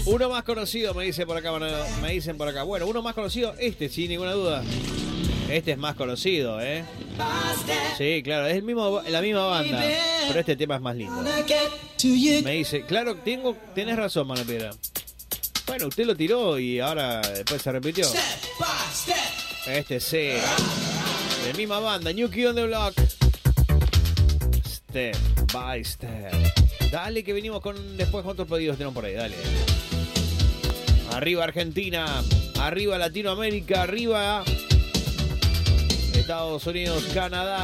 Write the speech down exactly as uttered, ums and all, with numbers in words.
Uno más conocido, me dice por acá, me dicen por acá. Bueno, uno más conocido, este, sin ninguna duda. Este es más conocido, ¿eh? Sí, claro, es el mismo, la misma banda, pero este tema es más lindo. Me dice, claro, tengo, tenés razón, Mano Piedra. Bueno, usted lo tiró y ahora después se repitió. Este sí. De la misma banda, New Kid on the Block. Step by step. Dale que venimos con después con otros pedidos tenemos por ahí, dale. Arriba Argentina, arriba Latinoamérica, arriba Estados Unidos, Canadá.